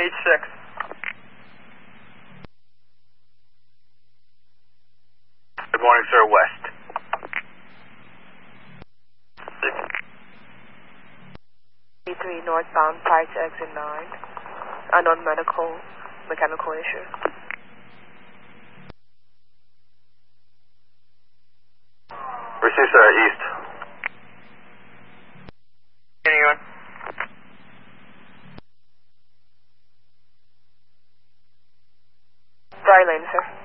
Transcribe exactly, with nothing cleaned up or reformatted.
H six. Good morning, sir. West. E three northbound, prior to exit nine. Unknown medical, mechanical issue. Receive, sir. East. Anyone? Dry lane, sir.